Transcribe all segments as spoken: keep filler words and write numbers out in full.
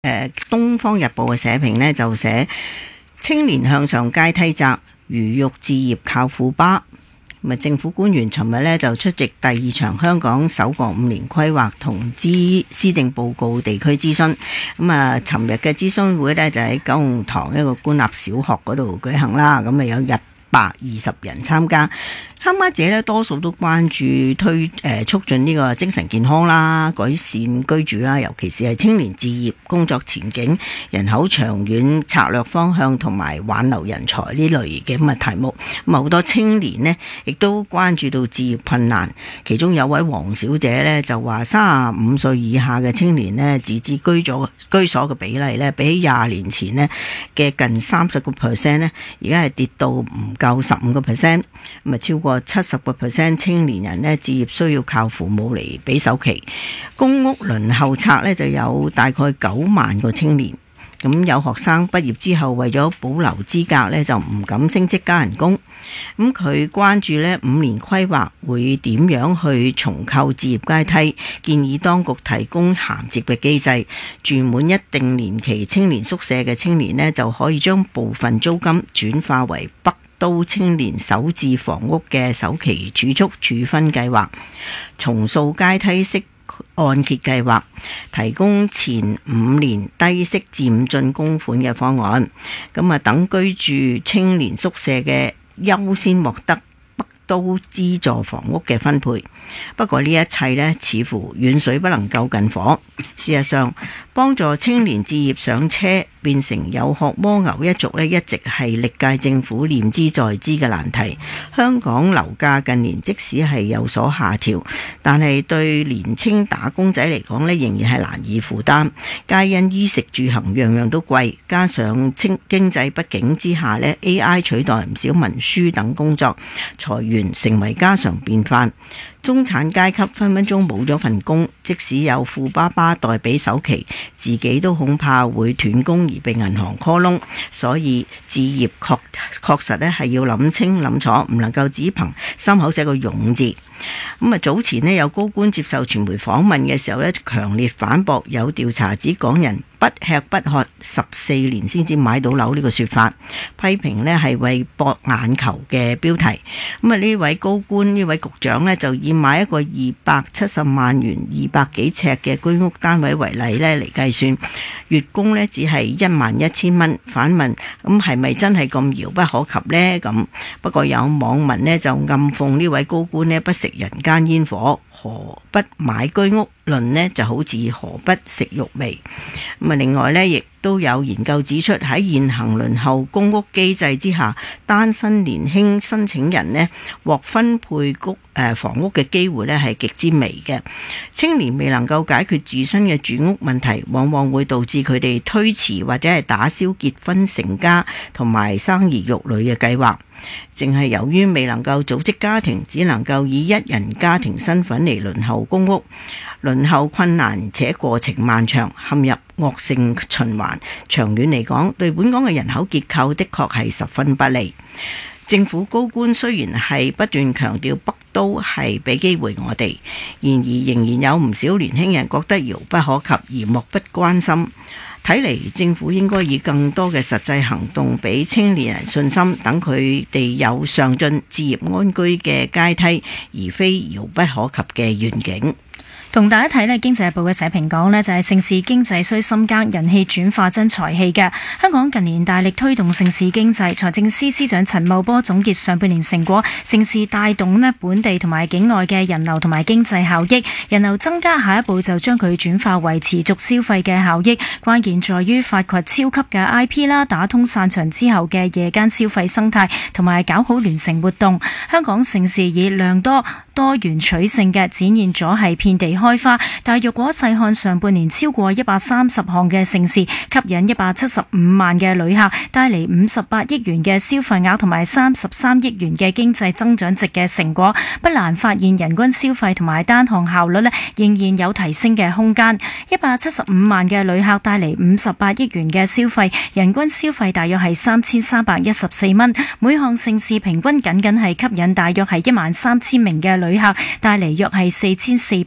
誒《東方日報》嘅社評呢，就寫青年向上階梯窄，魚肉置業靠富巴。咁啊，政府官員尋日呢就出席第二場香港首個五年規劃同資施政報告地區諮詢。咁啊，尋日嘅諮詢會呢，就喺九龍塘一個官立小學嗰度舉行啦。咁啊，有一百二十人參加。參加者咧多數都關注推誒、呃、促進呢個精神健康啦、改善居住啦，尤其是係青年置業、工作前景、人口長遠策略方向同埋挽留人才呢類嘅咁嘅題目。咁好多青年呢亦都關注到置業困難，其中有位黃小姐呢就話，三十五歲以下嘅青年呢自置居咗居所嘅比例呢，比起廿年前呢嘅近三十個 percent 呢，而家係跌到唔夠十五個 percent， 咁啊超過七十個 percent 青年人呢置業需要靠父母嚟俾首期。公屋輪候冊呢就有大概九萬個青年。咁有學生畢業之後為咗保留資格呢，就唔敢升職加人工。咁佢關注呢五年規劃會點樣去重構置業階梯，建議當局提供銜接嘅機制，住滿一定年期青年宿舍嘅青年呢，就可以將部分租金轉化為北都青年首置房屋嘅首期儲蓄儲分計劃，重塑階梯式按揭計劃，提供前五年低息漸進供款嘅方案，咁啊等居住青年宿舍嘅優先獲得北都資助房屋嘅分配。不過呢一切呢，似乎遠水不能救近火。事實上，幫助青年置業上車變成有殼蝸牛一族呢，一直係歷屆政府念之在之嘅難題。香港樓價近年即使係有所下調，但係對年青打工仔嚟講呢，仍然係難以負擔。皆因衣食住行樣樣都貴，加上經經濟不景之下呢， A I 取代唔少文書等工作，裁員成為家常便飯。中產階級分分鐘冇咗份工，即使有富爸爸代俾首期，自己都恐怕會斷供而被銀行 call 窿。所以置業確確實咧係要諗清諗楚，唔能夠只憑心口寫個勇字。咁啊，早前咧有高官接受傳媒訪問嘅時候咧，強烈反駁有調查指港人不吃不喝十四年先至買到樓呢個說法，批評咧係為博眼球嘅標題。咁啊，呢位高官呢位局長咧就以買一個二百七十萬元二百幾尺嘅居屋單位為例咧嚟計算，月供咧只係一萬一千蚊。反問咁係咪真係咁遙不可及呢？咁不過有網民咧就暗諷呢位高官咧不食人間煙火，何不買居屋論呢就好似何不食肉糜。咁啊，另外呢，亦都有研究指出，喺現行輪候公屋機制之下，單身年輕申請人呢獲分配屋誒房屋嘅機會呢係極之微嘅。青年未能夠解決自身嘅住屋問題，往往會導致佢哋推遲或者係打消結婚成家同埋生兒育女嘅計劃。淨係由於未能夠組織家庭，只能夠以一人家庭身份嚟輪候公屋，輪候困難且過程漫長，陷入惡性循環。長遠嚟講，對本港嘅人口結構的確係十分不利。政府高官雖然係不斷強調北都係俾機會我哋，然而仍然有唔少年輕人覺得遙不可及而漠不關心。睇嚟政府應該以更多嘅實際行動俾青年人信心，等佢哋有上進置業安居嘅階梯，而非遙不可及嘅願景。 同大家睇呢經濟日報嘅社評講呢就係盛事經濟需深耕，人氣轉化真財氣嘅。香港近年大力推動盛事經濟，財政司司長陳茂波總結上半年成果，盛事帶動呢本地同埋境外嘅人流同埋經濟效益，人流增加，下一步就將佢轉化為持續消費嘅效益。關鍵在於發掘超級嘅 I P 啦，打通散場之後嘅夜間消費生態，同埋搞好聯城活動。香港盛事以量多多元取勝嘅展現咗係遍地開花，但係若果細看上半年超過一百三十項嘅盛事，吸引一百七十五萬嘅旅客，帶嚟五十八億元嘅消費額同埋三十三億元嘅經濟增長值嘅成果，不難發現人均消費同埋單項效率呢仍然有提升嘅空間。一百七十五萬嘅旅客帶嚟五十八億元嘅消費，人均消費大約係三千三百一十四蚊，每項盛事平均僅僅係吸引大約係一萬三千名嘅旅客，帶嚟約係四千四百萬元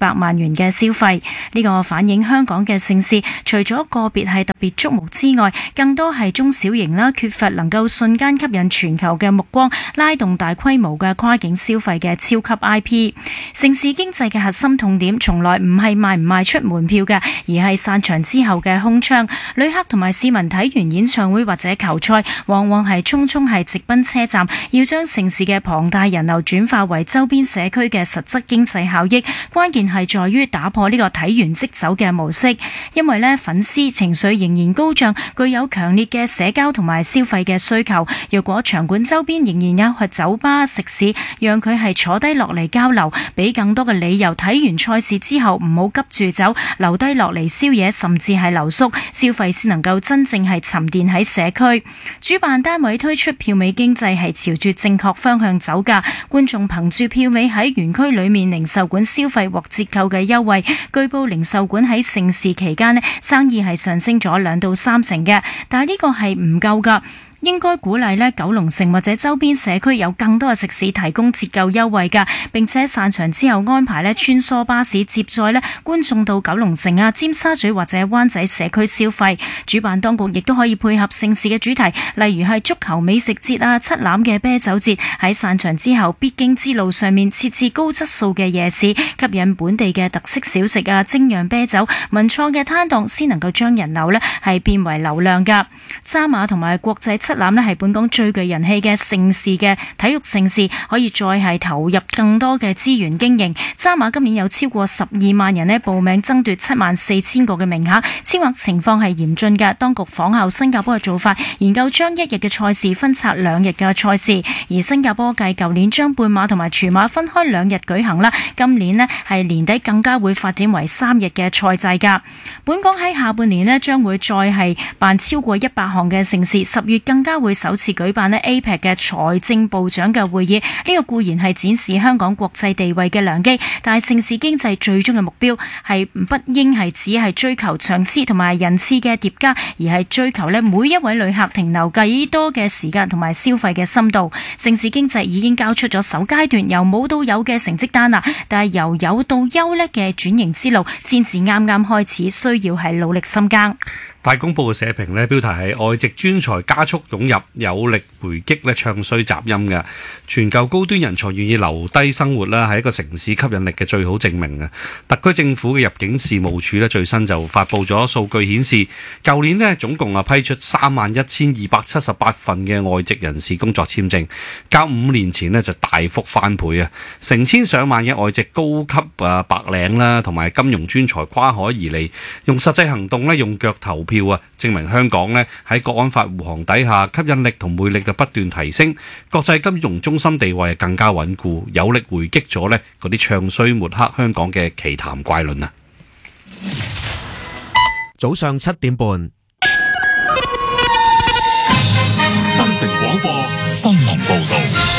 元嘅消費。呢個反映香港嘅盛事，除咗個別係特別矚目之外，更多係中小型啦，缺乏能夠瞬間吸引全球嘅目光，拉動大規模嘅跨境消費嘅超級 I P。盛事經濟嘅核心痛點，從來唔係賣唔賣出門票嘅，而係散場之後嘅空窗。旅客同埋市民睇完演唱會或者球賽，往往係匆匆係直奔車站，要將城市嘅龐大人流轉化為周邊社區嘅實質經濟效益。關鍵係在於打破呢個睇完即走嘅模式，因為呢粉絲情緒仍然高漲，具有強烈嘅社交同埋消費嘅需求。若果場館周邊仍然有去酒吧食肆，讓佢係坐低落嚟交流，俾更多嘅理由睇完賽事之後唔好急住走，留低落嚟宵夜，甚至係留宿消費，先能夠真正係沉澱喺社區。主辦單位推出票尾經濟係朝住正確方向走㗎，觀眾憑住票尾喺園區裏面零售館消費獲折扣嘅優惠。據報零售館喺盛事期間呢，生意係上升咗兩到三成嘅，但係呢個係唔夠㗎。應該鼓勵呢九龍城或者周邊社區有更多嘅食肆提供折扣優惠㗎，並且散場之後安排呢穿梭巴士接載呢觀眾到九龍城啊、尖沙咀或者灣仔社區消費。主辦當局亦都可以配合盛事嘅主題，例如係足球美食節啊、七欖嘅啤酒節，喺散場之後必經之路上面設置高質素嘅夜市，吸引本地嘅特色小食啊、精釀啤酒、文創嘅攤檔，先能夠將人流呢係變為流量㗎。渣馬同埋國際七欖呢係本港最具人氣嘅盛事嘅體育盛事，可以再係投入更多嘅資源經營。渣馬今年有超過十二萬人呢報名爭奪七萬四千個嘅名額，超額情況係嚴峻嘅。當局仿效新加坡嘅做法，研究將一日嘅賽事分拆兩日嘅賽事，而新加坡繼舊年將半馬同埋全馬分開兩日舉行啦，今年呢係年底更加會發展為三日嘅賽制㗎。本港喺下半年呢將會再係辦超過一百項嘅盛事，十月更加會首次舉辦呢 A P E C 嘅財政部長嘅會議，呢、這個固然係展示香港國際地位嘅良機，但係盛事經濟最終嘅目標係不應係只係追求場次同埋人次嘅疊加，而係追求呢每一位旅客停留幾多嘅時間同埋消費嘅深度。盛事經濟已經交出咗首階段由冇到有嘅成績單啦，但係由有到優呢嘅轉型之路先至啱啱開始，需要係努力深耕。 大公報嘅社評呢，標題係外籍專才加速湧入，有力回擊呢唱衰雜音嘅全球高端人才願意留低生活啦，係一個城市吸引力嘅最好證明啊！特區政府嘅入境事務處呢，最新就發布咗數據顯示，舊年呢總共啊批出三萬一千二百七十八份嘅外籍人士工作簽證，較五年前呢就大幅翻倍啊！成千上萬嘅外籍高級啊白領啦，同埋金融專才跨海而嚟，用實際行動呢，用腳投票票啊，證明香港呢喺國安法護航底下，吸引力同魅力就不斷提升，國際金融中心地位更加穩固，有力回擊咗呢嗰啲唱衰抹黑香港嘅奇談怪論啊！ 早上七點半， 新城廣播新聞報道。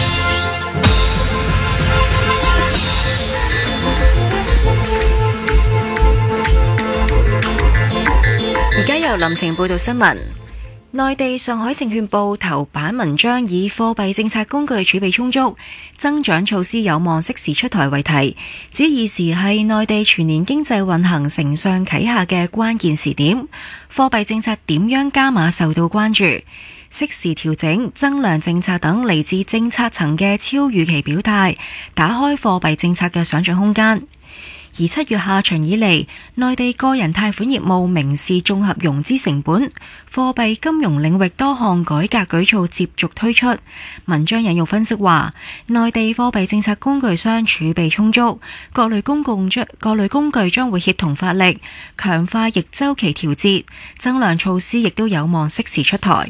而家由林晴報道新聞。內地上海證券報頭版文章以貨幣政策工具儲備充足，增長措施有望適時出台為題，指現時係內地全年經濟運行承上啟下嘅關鍵時點，貨幣政策點樣加碼受到關注，適時調整、增量政策等嚟自政策層嘅超預期表態，打開貨幣政策嘅想像空間。而七月下旬以嚟，內地個人貸款業務明示綜合融資成本，貨幣金融領域多項改革舉措接續推出。文章引用分析話，內地貨幣政策工具箱儲備充足，各類公共將各類工具將會協同發力，強化逆周期調節，增量措施亦都有望適時出台。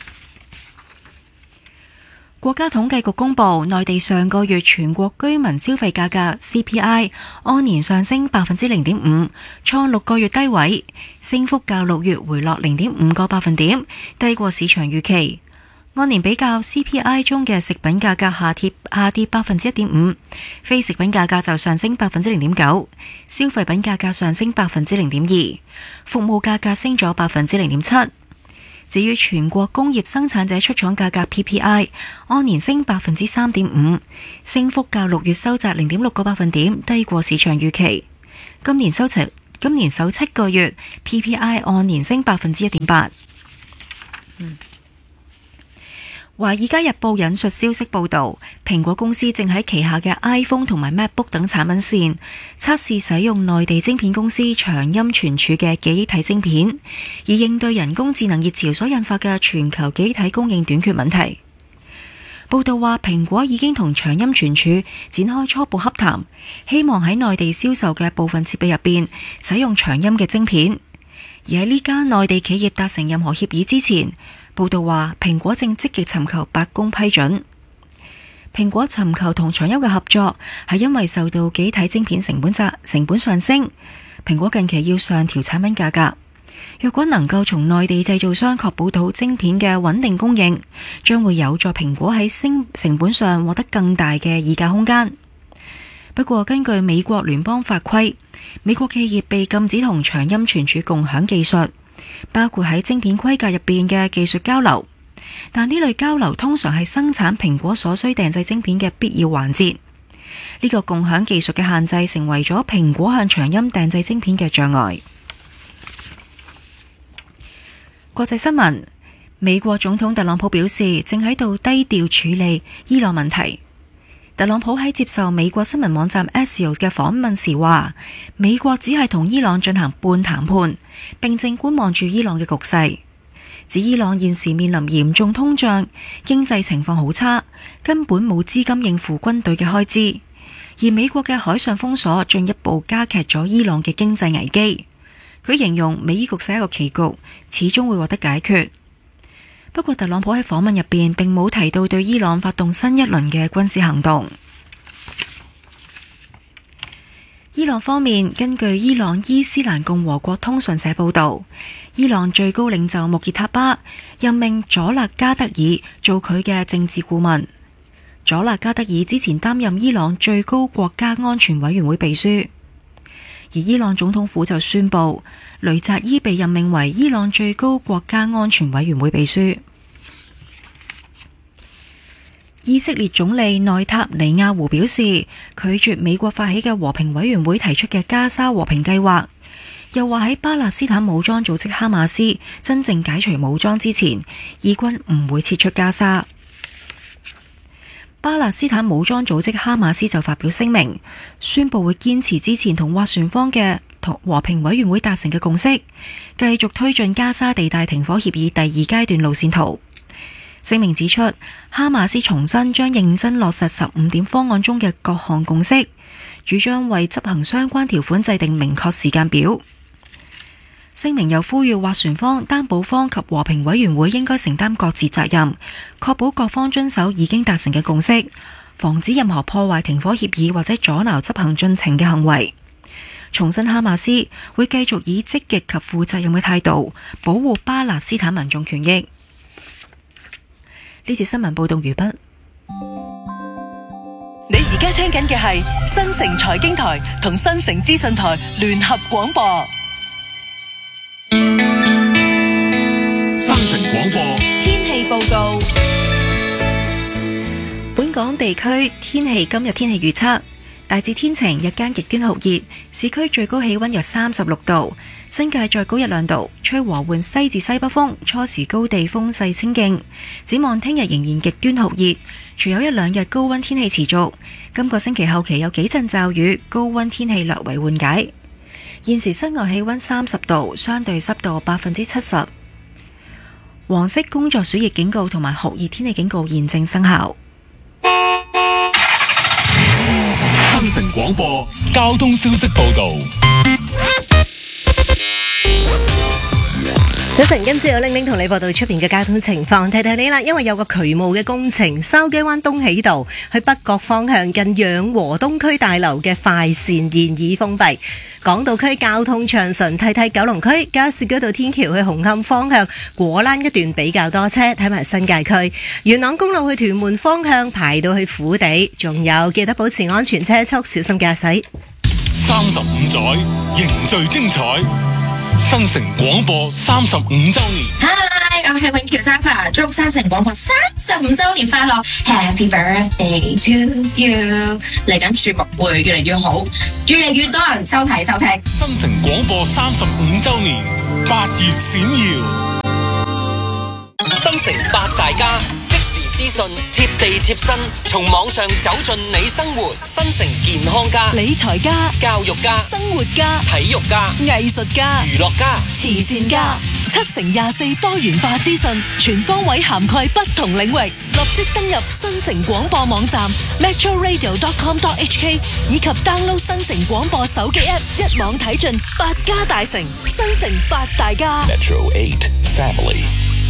國家統計局公布，內地上個月全國居民消費價格 C P I 按年上升百分之零點五，創六個月低位，升幅較六月回落零點五個百分點，低過市場預期。按年比較 C P I 中嘅食品價格下跌下跌百分之一點五，非食品價格就上升百分之零點九，消費品價格上升百分之零點二，服務價格升咗百分之零點七。至於全國工業生產者出廠價格 P P I 按年升百分之三點五，升幅較六月收窄零點六個百分點，低過市場預期。 今年首七今年首七個月 P P I 按年升百分之一點八。嗯《華爾街日報》引述消息報導，蘋果公司正喺旗下嘅 iPhone 同埋 MacBook 等產品線測試使用內地晶片公司長鑫存儲嘅記憶體晶片，以應對人工智能熱潮所引發嘅全球記憶體供應短缺問題。報導話，蘋果已經同長鑫存儲展開初步洽談，希望喺內地銷售嘅部分設備入邊使用長鑫嘅晶片。而喺呢間內地企業達成任何協議之前，報道話，蘋果正積極尋求白宮批准。蘋果尋求同長鑫嘅合作，係因為受到記憶體晶片成本價成本上升，蘋果近期要上調產品價格。若果能夠從內地製造商確保到晶片嘅穩定供應，將會有助蘋果喺升成本上獲得更大嘅議價空間。不過，根據美國聯邦法規，美國企業被禁止同長鑫存儲共享技術，包括喺晶片規格入邊嘅技術交流，但呢類交流通常係生產蘋果所需訂製晶片嘅必要環節。呢個共享技術嘅限制成為咗蘋果向長鑫訂製晶片嘅障礙。國際新聞：美國總統特朗普表示，正喺度低調處理伊朗問題。特朗普喺接受美國新聞網站 Axios 嘅訪問時話，美國只係同伊朗進行半談判，並正觀望住伊朗嘅局勢。指伊朗現時面臨嚴重通脹，經濟情況好差，根本冇資金應付軍隊嘅開支。而美國嘅海上封鎖進一步加劇咗伊朗嘅經濟危機。佢形容美伊局勢一個棋局，始終會獲得解決。不過特朗普喺訪問入邊並冇提到對伊朗發動新一輪嘅軍事行動。伊朗方面，根據伊朗伊斯蘭共和國通訊社報道，伊朗最高領袖穆傑塔巴任命佐勒加德爾做佢嘅政治顧問。佐勒加德爾之前擔任伊朗最高國家安全委員會秘書。而伊朗總統府就宣布，雷扎伊被任命為伊朗最高國家安全委員會秘書。以色列總理內塔尼亞胡表示，拒絕美國發起嘅和平委員會提出嘅加沙和平計劃，又話喺巴勒斯坦武裝組織哈馬斯真正解除武裝之前，以軍唔會撤出加沙。巴勒斯坦武裝組織哈馬斯就發表聲明，宣布會堅持之前同斡旋方嘅同和平委員會達成嘅共識，繼續推進加沙地帶停火協議第二階段路線圖。聲明指出，哈馬斯重申將認真落實十五點方案中嘅各項共識，主張為執行相關條款制定明確時間表。聲明又呼籲斡旋方、擔保方及和平委員會應該承擔各自責任，確保各方遵守已經達成嘅共識，防止任何破壞停火協議或者阻撓執行進程嘅行為。重申哈馬斯會繼續以積極及負責任嘅態度保護巴勒斯坦民眾權益。呢節新聞報道完畢。 你而家聽緊嘅係新城財經台同新城資訊台聯合廣播。 新城廣播天氣報告。 本港地區天氣，今日天氣預測大致天晴，日間極端酷熱，市區最高氣溫約三十六度，新界再高一兩度，吹和緩西至西北風，初時高地風勢清勁。展望聽日仍然極端酷熱，除有一兩日高溫天氣持續。今個星期後期有幾陣驟雨，高溫天氣略為緩解。現時室外氣溫三十度，相對濕度百分之七十。黃色工作暑熱警告同埋酷熱天氣警告現正生效。 新城廣播交通消息報道。 早晨，今朝有玲玲同你報道出邊嘅交通情況，提提你啦。因為有個渠務嘅工程，筲箕灣東喜道去北角方向近養和東區大樓嘅快線現已封閉。港島區交通暢順，睇睇九龍區加士居道天橋去紅磡方向果欄一段比較多車，睇埋新界區元朗公路去屯門方向排到去虎地，仲有記得保持安全車速，小心駕駛。 三十五載凝聚精彩，新城廣播三十五週年。 Hi， 又係永橋 Java，祝新城廣播三十五週年快樂 ，Happy Birthday to you！ 嚟緊節目會越嚟越好，越嚟越多人收睇收聽。 新城廣播三十五週年，八月閃耀。 新城八大家，即時資訊，貼地貼身，從網上走進你生活。新城健康家、 理財家、 教育家、 生活家、 體育家、 藝術家、 娛樂家、 慈善家，七乘廿四多元化資訊，全方位涵蓋不同領域。立即登入新城廣播網站 metro radio dot com dot h k 以及 download 新城廣播手機 app， 一網睇盡八家大城，新城八大家。 Metro eight Family。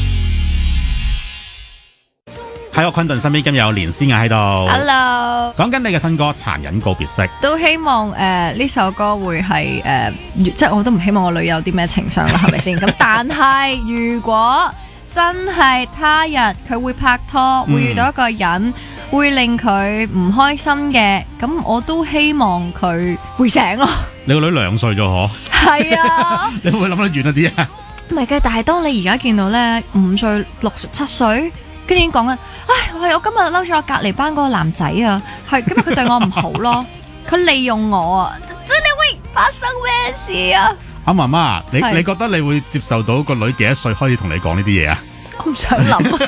喺我昆頓身邊今日有連詩雅喺度 Hello， 講緊你嘅新歌《殘忍告別式》， 都希望誒呢、呃、首歌會係誒、呃，即係我都唔希望我女有啲咩情傷啦，係咪先？咁但係如果真係他日佢會拍拖，嗯、會遇到一個人會令佢唔開心嘅，咁我都希望佢會醒咯。 你個女兩歲咗嗬？ 係啊， 你會唔會諗得遠一啲啊？ 唔係嘅，但係當你而家見到咧五歲、六七歲。跟住已經講緊，唉，我我今日嬲咗我隔離班嗰個男仔啊，係今日佢對我唔好咯，佢利用我啊，真係會發生咩事啊？ 阿媽媽，你你覺得你會接受到個女幾多歲開始同你講呢啲嘢啊？ 我唔想諗。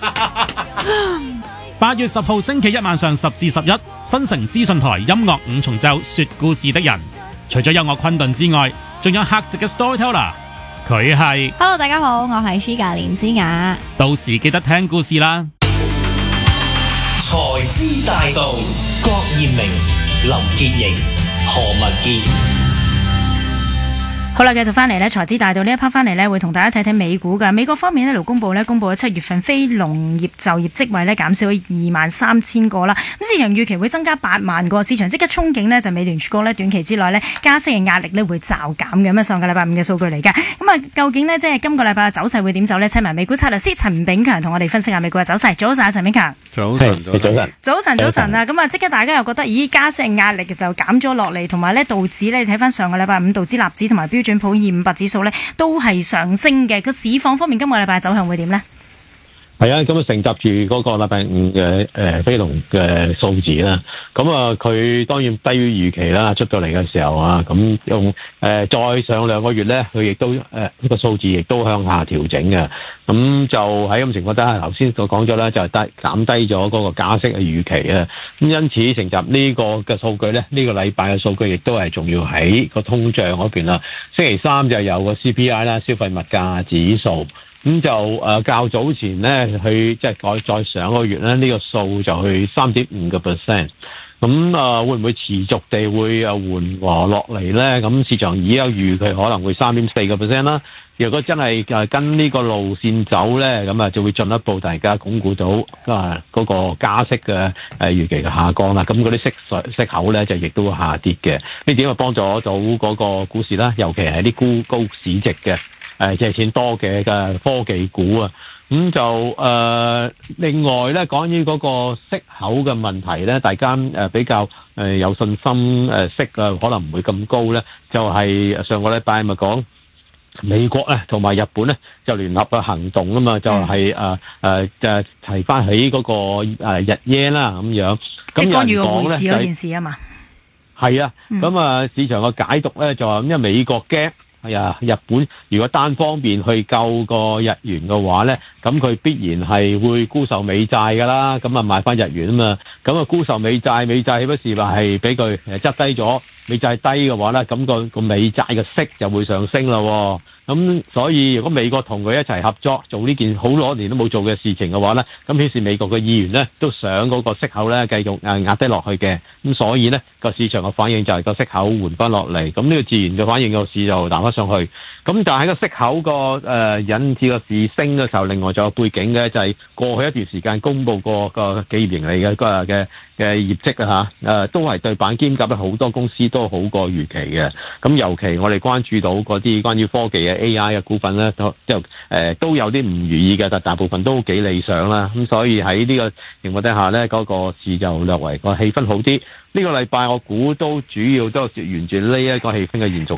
八月十號星期一晚上十至十一，新城資訊台音樂五重奏說故事的人，除咗有我昆頓之外，仲有客席嘅 storyteller。佢係 Hello， 大家好，我係 Shiga 連詩雅。 到時記得聽故事啦。 財資大道，郭艷明、林潔瑩、何文傑。 好啦，繼續翻嚟呢財資大道呢一 part 翻嚟呢，會同大家睇睇美股㗎。美國方面呢，勞工部呢公布咗七月份非農業就業職位呢減少咗二萬三千個啦。咁市場預期會增加八萬個，市場即刻憧憬呢，就美聯儲局呢短期之內呢加息嘅壓力呢會驟減嘅。咁啊，上個禮拜五嘅數據嚟㗎。咁啊，究竟呢，即係今個禮拜嘅走勢會點走呢？請埋美股策略師陳炳強同我哋分析下美股嘅走勢。早晨，陳炳強。 早晨，早晨。 早晨，早晨啊！咁啊，即刻大家又覺得，咦，加息嘅壓力就減咗落嚟，同埋呢道指呢，你睇翻上個禮拜五道指、納指同埋標準普爾五百指數咧都係上升嘅，個市況方面今個禮拜走向會點呢？ 係啊，咁啊承襲住嗰個禮拜五嘅誒非農嘅數字啦，咁啊佢當然低於預期啦，出到嚟嘅時候啊，咁用誒再上兩個月咧，佢亦都誒呢個數字亦都向下調整嘅，咁就喺咁情況底下，頭先所講咗啦，就係低減低咗嗰個加息嘅預期啊，咁因此承襲呢個嘅數據咧，呢個禮拜嘅數據亦都係重要喺個通脹嗰邊啦。星期三就有個 C P I 啦，消費物價指數。咁就誒、呃、較早前咧，去即係再再上個月咧，呢、這個數就去三點五個 percent。咁啊，會唔會持續地會誒緩和落嚟咧？咁市場已有預佢可能會三點四個 percent 啦。如果真係誒跟呢個路線走咧，咁啊就會進一步大家鞏固到啊嗰個加息嘅誒預期嘅下降啦。咁嗰啲息息口咧就亦都會下跌嘅。呢點啊幫助到嗰個股市啦，尤其係啲高高市值嘅。誒借錢多嘅嘅科技股啊，咁就誒、呃、另外咧講於嗰個息口嘅問題咧，大家誒比較誒有信心誒息啊可能唔會咁高咧，就係、是、上個禮拜咪講美國咧同埋日本咧就聯合嘅行動啊嘛，就係誒誒誒提翻起嗰個誒日耶啦咁樣， 即係干預個匯市嗰件事啊嘛。 係啊，咁、嗯、啊市場嘅解讀咧就話因為美國驚。係啊，日本如果單方面去救個日元嘅話咧，咁佢必然係會沽售美債噶啦，咁啊買翻日元啊嘛，咁啊沽售美債，美債豈不是話係俾佢誒執低咗，美債低嘅話咧，咁個個美債嘅息就會上升咯。咁所以如果美國同佢一齊合作做呢件好多年都冇做嘅事情嘅話咧，咁顯示美國嘅議員咧都想嗰個息口咧繼續誒壓低落去嘅，咁所以咧個市場嘅反應就係個息口緩翻落嚟，咁呢個自然嘅反應個市就彈翻上去。咁但係喺個息口個誒引致個市升嘅時候，另外仲有背景嘅就係過去一段時間公佈過個企業盈利嘅個嘅嘅業績啊嚇，誒都係對板兼夾咧，好多公司都好過預期嘅。咁尤其我哋關注到嗰啲關於科技嘅 A I 嘅股份咧，都即係誒都有啲唔如意嘅，但大部分都幾理想啦。咁所以喺呢個情況底下咧，嗰個市就略為個氣氛好啲。呢個禮拜我估都主要都係沿住呢一個氣氛嘅延續噶啦。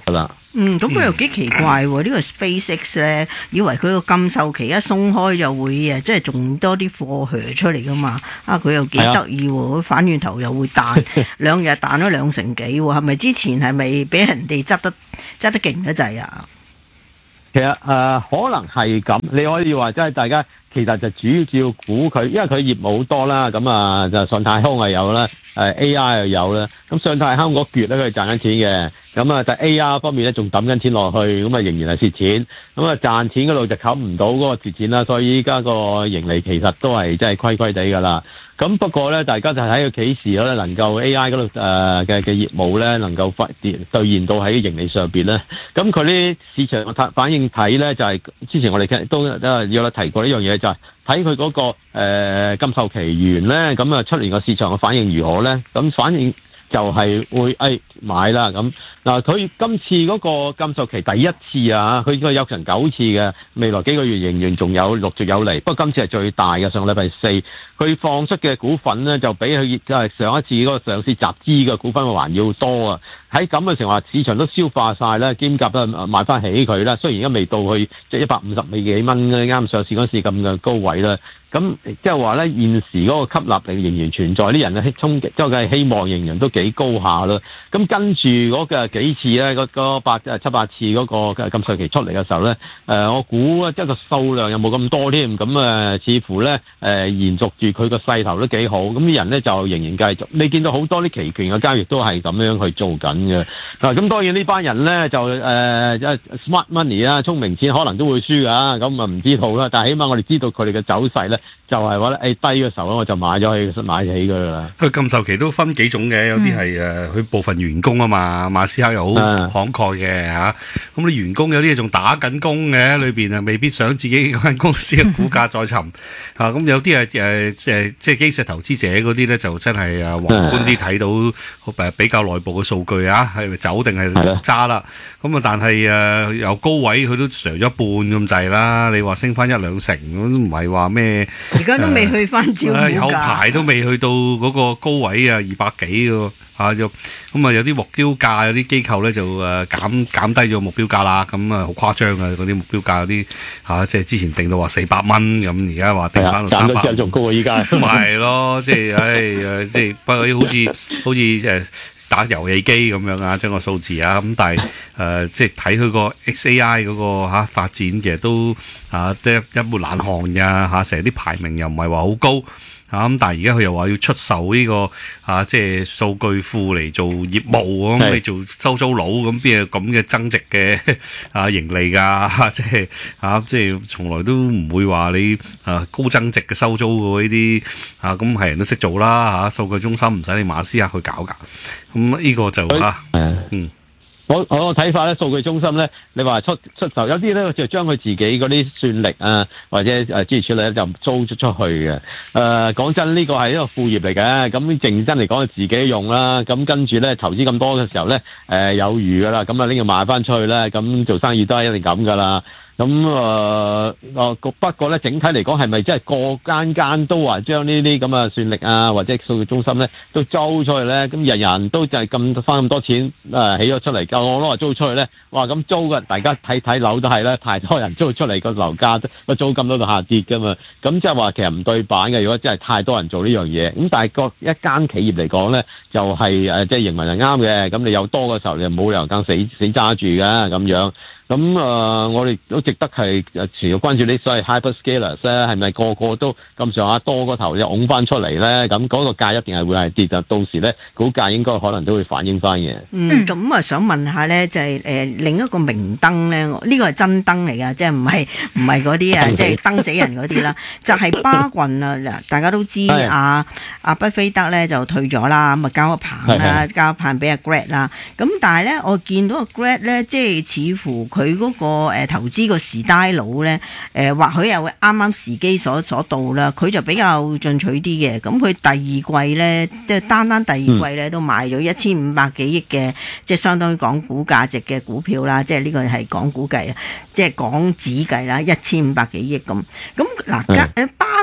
嗯，咁佢又幾奇怪喎？呢、嗯、個 SpaceX 咧，以為佢個禁售期一鬆開就會誒，即係仲多啲貨殼出嚟噶嘛？啊，佢又幾得意喎，反轉頭又會彈，兩日彈咗兩成幾喎，係咪之前係咪俾人哋執得執得勁得滯啊？ 其實誒、呃、可能係咁，你可以話即係大家其實就主要估佢，因為佢業務好多啦，咁啊就上太空係有啦，誒 A I 又有啦，咁上太空嗰橛咧佢係賺緊錢嘅，咁啊但 A I 方面咧仲抌緊錢落去，咁啊仍然係蝕錢，咁啊賺錢嗰度就冚唔到嗰個蝕錢啦，所以依家個盈利其實都係真係虧虧地㗎啦。咁不過咧，大家就睇佢幾時咧能夠 A I 嗰度誒嘅嘅業務咧能夠發兌現到喺盈利上邊咧。咁佢啲市場嘅反應睇咧，就係、是、之前我哋都都有提過呢樣嘢，就係睇佢嗰個誒、呃、禁售期完咧，咁啊出年個市場嘅反應如何咧？咁反應就係會誒、哎、買啦咁。嗱，佢今次嗰個禁售期第一次啊，佢應該有成九次嘅，未來幾個月仍然仲有陸續有嚟。不過今次係最大嘅，上個禮拜四佢放出嘅股份咧，就比佢即係上一次嗰個上市集資嘅股份還要多啊！喺咁嘅情況下，市場都消化晒啦，兼夾都買翻起佢啦。雖然而家未到去即係一百五十美幾蚊咧，啱上市嗰時咁嘅高位啦。咁即係話咧，現時嗰個吸納力仍然存在，啲人嘅衝擊，即係希望仍然都幾高下啦。咁跟住嗰個幾次咧，嗰嗰八七八次嗰個禁售期出嚟嘅時候咧，誒我估即係個數量又冇咁多添，咁誒似乎咧誒延續住佢個勢頭都幾好，咁啲人咧就仍然繼續。你見到好多啲期權嘅交易都係咁樣去做緊嘅。嗱，咁當然呢班人咧就誒即係 smart money 啊，聰明錢可能都會輸㗎，咁啊唔知道啦。但係起碼我哋知道佢哋嘅走勢咧。就係話咧，誒低嘅時候咧，我就買咗去買起㗎啦。 佢禁售期都分幾種嘅，有啲係誒佢部分員工啊嘛，馬斯克又好慷慨嘅嚇。咁你員工有啲嘢仲打緊工嘅，裏邊啊未必想自己嗰間公司嘅股價再沉嚇。咁有啲係誒誒即係基石投資者嗰啲咧，就真係誒宏觀啲睇到誒比較內部嘅數據啊，係咪走定係揸啦？咁啊，但係誒由高位佢都上咗一半咁滯啦。你話升翻一兩成，咁都唔係話咩？ 而家都未去翻招股價， 有排都未去到嗰個高位啊，二百幾喎嚇，就咁啊有啲目標價，有啲機構咧就誒減減低咗目標價啦，咁啊好誇張啊嗰啲目標價嗰啲嚇，即係之前定到話四百蚊咁，而家話定翻到三百， 仲高啊依家， 唔係咯，即係唉誒，即係不過好似好似誒。打遊戲機咁樣啊，將個數字啊，咁但係誒、呃，即係睇佢個 X A I 嗰、那個嚇、啊、發展，其實都啊，即係一門冷汗㗎嚇，成日啲排名又唔係話好高。啊咁，但係而家佢又話要出售呢、這個啊，即係數據庫嚟做業務咁，你做收租佬咁邊有咁嘅增值嘅啊盈利㗎？即係啊，即係從來都唔會話你啊高增值嘅收租嘅呢啲啊，咁係人都識做啦嚇，數據中心唔使你馬斯克去搞㗎，咁呢個就啊嗯。 我我個睇法咧，數據中心咧，你話出出售有啲咧就將佢自己嗰啲算力啊，或者誒諸如此類咧，就租出出去嘅。誒、呃、講真，呢個係一個副業嚟嘅。咁認真嚟講，自己用啦。咁跟住咧，投資咁多嘅時候咧，誒、呃、有餘噶啦。咁啊拎佢賣翻出去咧，咁做生意都係一定咁噶啦。咁誒誒，不過咧，整體嚟講係咪真係個間間都話將呢啲咁嘅算力啊，或者數據中心咧都租出去咧？咁人人都就係咁翻咁多錢誒、呃、起咗出嚟，夠我攞嚟租出去咧，哇！咁租嘅大家睇睇樓都係啦，太多人租出嚟個樓價個租金都度下跌噶嘛。咁即係話其實唔對版嘅。如果真係太多人做呢樣嘢，咁但係個一間企業嚟講咧，就係誒即係認為係啱嘅。咁你有多嘅時候，你冇理由更死死揸住㗎咁樣。咁誒、呃，我哋都值得係誒持續關注啲所謂 hyperscalers 咧，係咪個個都咁上下多個頭就拱翻出嚟咧？咁嗰個價一定係會係跌，就到時咧股價應該可能都會反映翻嘅。 嗯，咁啊想問下咧，就係、是、誒、呃、另一個明燈咧，呢、這個係真燈嚟㗎，即係唔係唔係嗰啲啊，即係燈死人嗰啲啦，就係巴郡啊！嗱，大家都知阿阿巴菲特咧就退咗啦，咁啊交個棒啦，交個棒俾阿 Greg 啦。咁但係咧，我見到阿 Greg 咧，即係似乎佢嗰個誒投資個時呆佬咧，誒或許又會啱啱時機所所到啦，佢就比較進取啲嘅。咁佢第二季咧，即係單單第二季咧都買咗一千五百幾億嘅，即係相當於港股價值嘅股票啦。即係呢個係港股計啊，即係港紙計啦，一千五百幾億咁。咁嗱，誒巴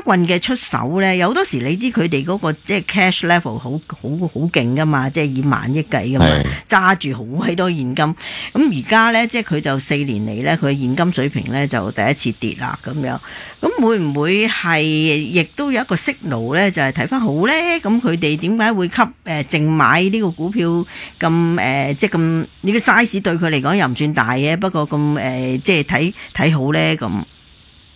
棍嘅出手咧，有好多時你知佢哋嗰個即係 cash level 好好好勁噶嘛，即係以萬億計噶嘛，揸住好鬼多現金。咁而家咧，即係佢就四年嚟咧，佢現金水平咧就第一次跌啦咁樣。咁會唔會係亦都有一個 signal 咧？就係睇翻好咧？咁佢哋點解會吸誒淨買呢個股票咁誒？即係咁呢個 size 對佢嚟講又唔算大嘅，不過咁誒、呃、即係睇睇好咧咁。